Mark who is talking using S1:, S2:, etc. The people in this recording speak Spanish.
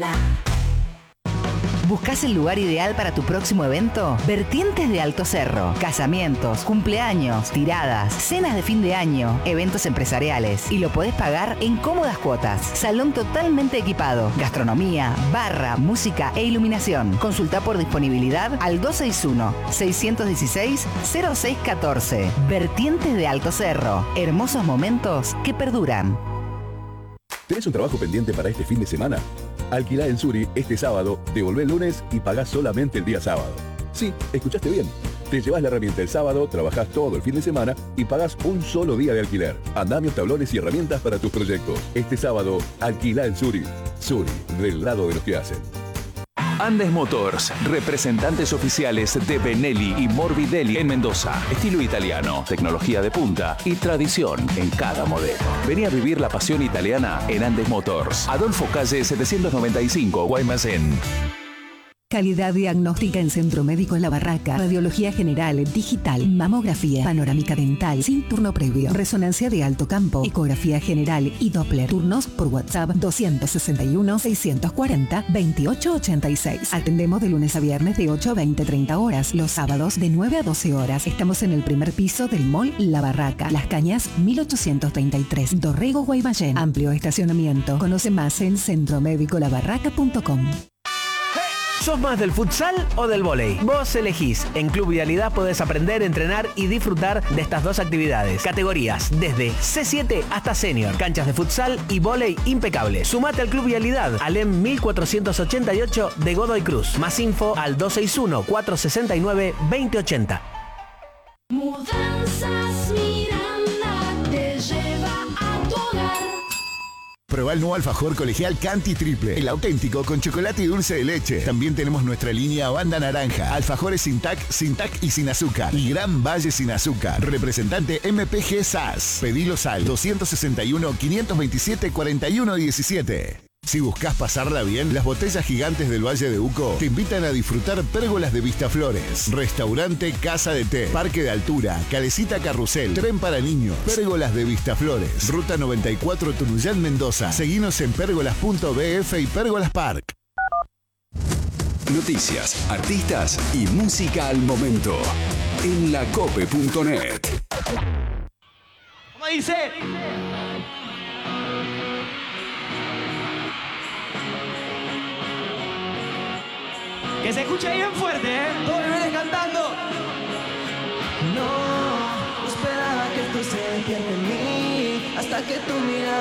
S1: ¿Buscás el lugar ideal para tu próximo evento? Vertientes de Alto Cerro. Casamientos, cumpleaños, tiradas, cenas de fin de año, eventos empresariales. Y lo podés pagar en cómodas cuotas. Salón totalmente equipado. Gastronomía, barra, música e iluminación. Consulta por disponibilidad al 261-616-0614. Vertientes de Alto Cerro. Hermosos momentos que perduran.
S2: ¿Tenés un trabajo pendiente para este fin de semana? Alquilá en Suri este sábado, devolvé el lunes y pagás solamente el día sábado. Sí, escuchaste bien. Te llevas la herramienta el sábado, trabajás todo el fin de semana y pagás un solo día de alquiler. Andamios, tablones y herramientas para tus proyectos. Este sábado, alquilá en Suri. Suri, del lado de los que hacen.
S3: Andes Motors, representantes oficiales de Benelli y Morbidelli en Mendoza. Estilo italiano, tecnología de punta y tradición en cada modelo. Vení a vivir la pasión italiana en Andes Motors. Adolfo Calle 795, Guaymallén.
S4: Calidad diagnóstica en Centro Médico La Barraca. Radiología general, digital, mamografía, panorámica dental, sin turno previo, resonancia de alto campo, ecografía general y Doppler. Turnos por WhatsApp 261-640-2886. Atendemos de lunes a viernes de 8 a 20-30 horas. Los sábados de 9 a 12 horas. Estamos en el primer piso del Mall La Barraca. Las Cañas 1833. Dorrego, Guaymallén. Amplio estacionamiento. Conoce más en centromedicolabarraca.com.
S5: ¿Sos más del futsal o del vóley? Vos elegís. En Club Vialidad podés aprender, entrenar y disfrutar de estas dos actividades. Categorías desde C7 hasta senior. Canchas de futsal y vóley impecables. Sumate al Club Vialidad, Alem 1488 de Godoy Cruz. Más info al 261-469-2080.
S6: Mudanzas Miranda te lleva a tu hogar.
S7: Probá el nuevo alfajor colegial Canti Triple, el auténtico con chocolate y dulce de leche. También tenemos nuestra línea Banda Naranja, alfajores sin tac y sin azúcar. Y Gran Valle sin azúcar. Representante MPG SAS. Pedilos al 261-527-4117. Si buscas pasarla bien, las botellas gigantes del Valle de Uco te invitan a disfrutar pérgolas de Vistaflores, restaurante Casa de Té, parque de altura, calecita carrusel, tren para niños, pérgolas de Vistaflores, ruta 94 Tunuyán, Mendoza. Seguinos en pérgolas.bf y Pérgolas Park.
S8: Noticias, artistas y música al momento en lacope.net.
S9: ¿Cómo dice? Que se escuche bien fuerte, ¿eh? Todos vienes cantando.
S10: No esperaba que esto se entienda en mí hasta que tú miras.